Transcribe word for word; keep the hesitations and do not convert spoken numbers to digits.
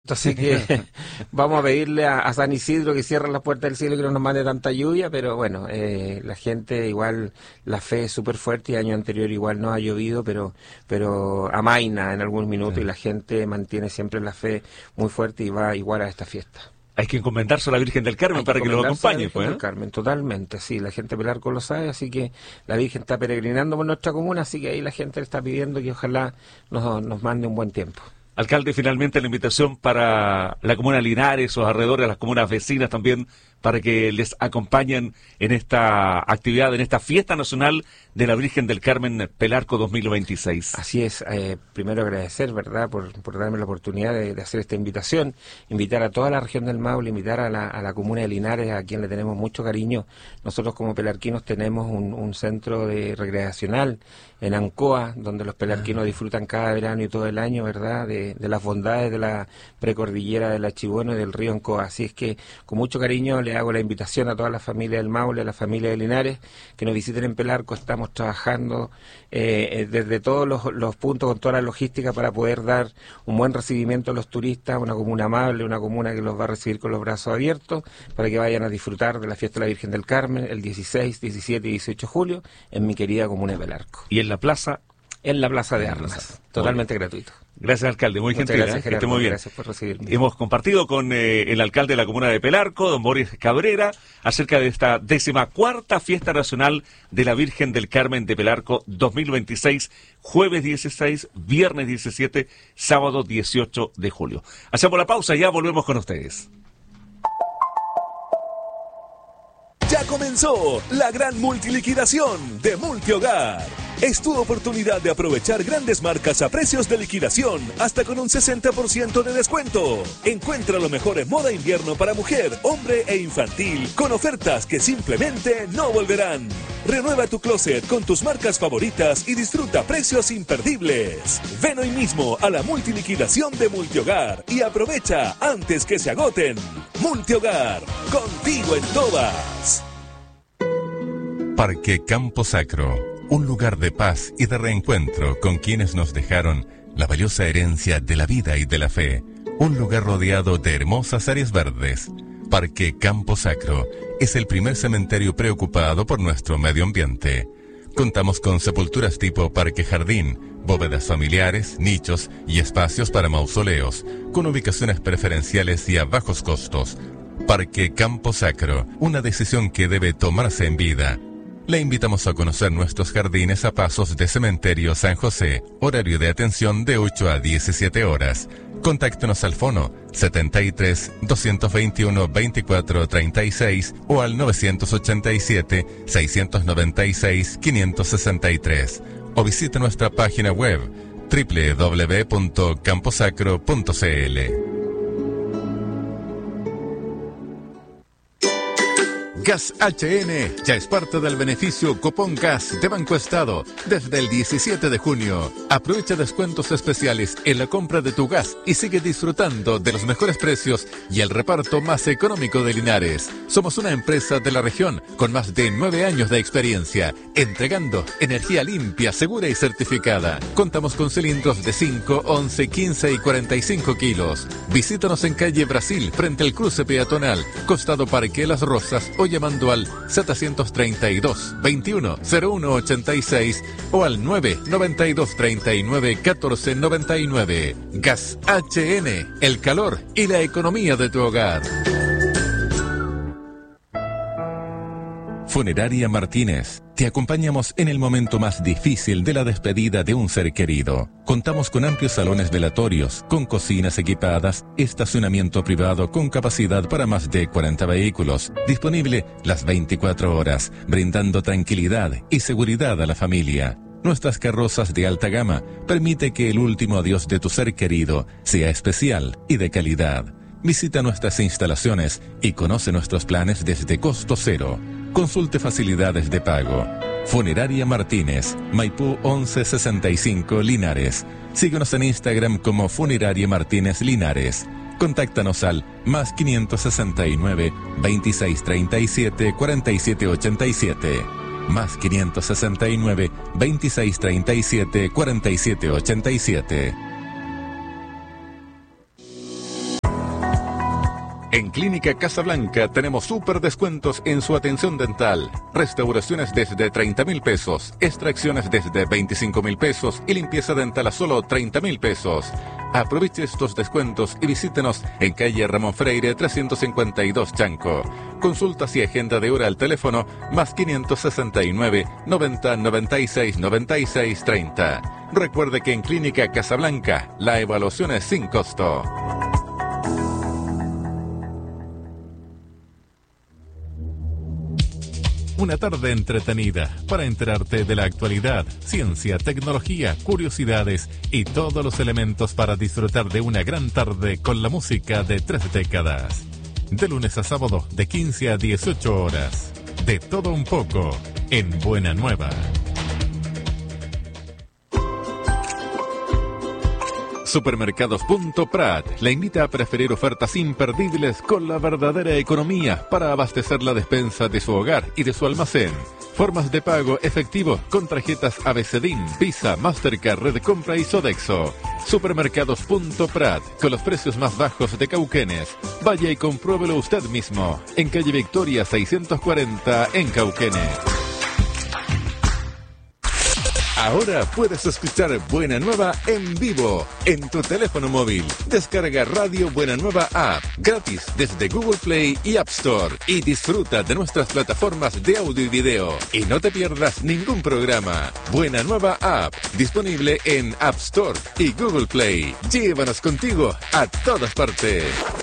Así que vamos a pedirle a, a San Isidro que cierre las puertas del cielo y que no nos mande tanta lluvia, pero bueno, eh, la gente igual, la fe es súper fuerte y año anterior igual no ha llovido, pero pero amaina en algunos minutos sí. Y la gente mantiene siempre la fe muy fuerte y va igual a esta fiesta. Hay que encomendarse a la Virgen del Carmen para que lo acompañe. A la Virgen pues, ¿eh? del Carmen, totalmente, sí, la gente de Pelarco lo sabe, así que la Virgen está peregrinando por nuestra comuna, así que ahí la gente le está pidiendo que ojalá nos, nos mande un buen tiempo. Alcalde, finalmente la invitación para la comuna de Linares, sus alrededores, las comunas vecinas también, para que les acompañen en esta actividad, en esta fiesta nacional de la Virgen del Carmen Pelarco dos mil veintiséis. Así es, eh, primero agradecer, ¿verdad?, por, por darme la oportunidad de, de hacer esta invitación, invitar a toda la región del Maule, invitar a la, a la comuna de Linares, a quien le tenemos mucho cariño. Nosotros como pelarquinos tenemos un, un centro de recreacional en Ancoa, donde los pelarquinos disfrutan cada verano y todo el año, ¿verdad?, de, de las bondades de la precordillera del Achibueno y del río Ancoa. Así es que con mucho cariño le hago la invitación a toda la familia del Maule, a la familia de Linares, que nos visiten en Pelarco. Estamos trabajando eh, desde todos los, los puntos, con toda la logística para poder dar un buen recibimiento a los turistas, una comuna amable, una comuna que los va a recibir con los brazos abiertos, para que vayan a disfrutar de la fiesta de la Virgen del Carmen el dieciséis, diecisiete y dieciocho de julio en mi querida comuna de Pelarco. ¿Y en la plaza? En la Plaza de Armas, totalmente gratuito. Gracias, alcalde, muy Muchas gentil, gracias, ¿eh? Gerardo, que esté muy bien. Gracias por recibirme. Hemos compartido con eh, el alcalde de la comuna de Pelarco, don Boris Cabrera, acerca de esta décima cuarta fiesta nacional de la Virgen del Carmen de Pelarco dos mil veintiséis, jueves dieciséis, viernes diecisiete, sábado dieciocho de julio. Hacemos la pausa y ya volvemos con ustedes. Ya comenzó la gran multiliquidación de Multihogar. Es tu oportunidad de aprovechar grandes marcas a precios de liquidación, hasta con un sesenta por ciento de descuento. Encuentra lo mejor en moda invierno para mujer, hombre e infantil, con ofertas que simplemente no volverán. Renueva tu closet con tus marcas favoritas y disfruta precios imperdibles. Ven hoy mismo a la multiliquidación de Multihogar y aprovecha antes que se agoten. Multihogar, contigo en todas. Parque Campo Sacro. Un lugar de paz y de reencuentro con quienes nos dejaron la valiosa herencia de la vida y de la fe. Un lugar rodeado de hermosas áreas verdes. Parque Campo Sacro es el primer cementerio preocupado por nuestro medio ambiente. Contamos con sepulturas tipo parque jardín, bóvedas familiares, nichos y espacios para mausoleos, con ubicaciones preferenciales y a bajos costos. Parque Campo Sacro, una decisión que debe tomarse en vida. Le invitamos a conocer nuestros jardines a pasos de Cementerio San José, horario de atención de ocho a diecisiete horas. Contáctenos al fono setenta y tres, doscientos veintiuno, veinticuatro treinta y seis o al novecientos ochenta y siete, seiscientos noventa y seis, quinientos sesenta y tres o visite nuestra página web doble u doble u doble u punto camposacro punto c l. Gas H N ya es parte del beneficio Cupón Gas de Banco Estado desde el diecisiete de junio. Aprovecha descuentos especiales en la compra de tu gas y sigue disfrutando de los mejores precios y el reparto más económico de Linares. Somos una empresa de la región con más de nueve años de experiencia, entregando energía limpia, segura y certificada. Contamos con cilindros de cinco, once, quince y cuarenta y cinco kilos. Visítanos en calle Brasil, frente al cruce peatonal, costado Parque Las Rosas, o llamando al setecientos treinta y dos, veintiuno, cero uno ochenta y seis o al nueve noventa y dos, treinta y nueve, catorce noventa y nueve. Gas H N, el calor y la economía de tu hogar. Funeraria Martínez. Te acompañamos en el momento más difícil de la despedida de un ser querido. Contamos con amplios salones velatorios, con cocinas equipadas, estacionamiento privado con capacidad para más de cuarenta vehículos, disponible las veinticuatro horas, brindando tranquilidad y seguridad a la familia. Nuestras carrozas de alta gama permite que el último adiós de tu ser querido sea especial y de calidad. Visita nuestras instalaciones y conoce nuestros planes desde costo cero. Consulte facilidades de pago. Funeraria Martínez, Maipú once sesenta y cinco, Linares. Síguenos en Instagram como Funeraria Martínez Linares. Contáctanos al más quinientos sesenta y nueve, veintiséis treinta y siete, cuarenta y siete ochenta y siete. Más quinientos sesenta y nueve, veintiséis treinta y siete, cuarenta y siete ochenta y siete. En Clínica Casablanca tenemos súper descuentos en su atención dental. Restauraciones desde treinta mil pesos, extracciones desde veinticinco mil pesos y limpieza dental a solo treinta mil pesos. Aproveche estos descuentos y visítenos en calle Ramón Freire trescientos cincuenta y dos Chanco. Consultas y agenda de hora al teléfono más quinientos sesenta y nueve, noventa, noventa y seis, noventa y seis, treinta. Recuerde que en Clínica Casablanca la evaluación es sin costo. Una tarde entretenida para enterarte de la actualidad, ciencia, tecnología, curiosidades y todos los elementos para disfrutar de una gran tarde con la música de tres décadas. De lunes a sábado, de quince a dieciocho horas. De todo un poco, en Buena Nueva. Supermercados Punto Prat le invita a preferir ofertas imperdibles con la verdadera economía para abastecer la despensa de su hogar y de su almacén. Formas de pago efectivo con tarjetas A B C D I N, Visa, Mastercard, Red Compra y Sodexo. Supermercados Punto Prat, con los precios más bajos de Cauquenes. Vaya y compruébelo usted mismo, en calle Victoria seiscientos cuarenta en Cauquenes. Ahora puedes escuchar Buena Nueva en vivo en tu teléfono móvil. Descarga Radio Buena Nueva App gratis desde Google Play y App Store y disfruta de nuestras plataformas de audio y video. Y no te pierdas ningún programa. Buena Nueva App, disponible en App Store y Google Play. Llévanos contigo a todas partes.